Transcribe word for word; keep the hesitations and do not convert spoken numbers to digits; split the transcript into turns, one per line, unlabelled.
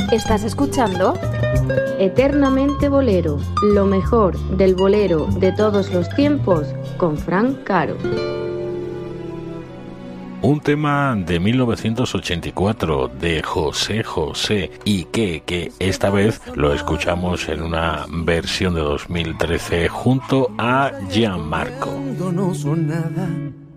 ¿Estás escuchando?
Eternamente Bolero, lo mejor del bolero de todos los tiempos con Fran Caro.
Un tema de mil novecientos ochenta y cuatro de José José y que, que esta vez lo escuchamos en una versión de dos mil trece junto a Gianmarco.
No son nada.